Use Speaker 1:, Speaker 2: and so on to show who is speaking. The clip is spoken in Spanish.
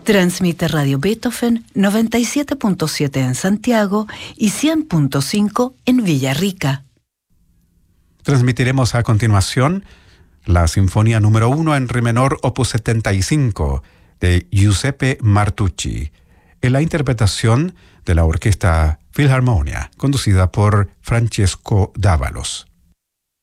Speaker 1: Transmite Radio Beethoven 97.7 en Santiago y 100.5 en Villarrica.
Speaker 2: Transmitiremos a continuación la Sinfonía número 1 en Re menor, opus 75, de Giuseppe Martucci, en la interpretación de la Orquesta Filarmonia, conducida por Francesco Dávalos.